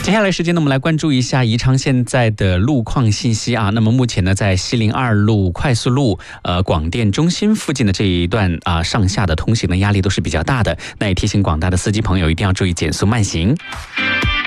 接下来时间呢，我们来关注一下宜昌现在的路况信息啊。那么目前呢，在西陵2路快速路广电中心附近的这一段上下的通行的压力都是比较大的。那也提醒广大的司机朋友一定要注意减速慢行。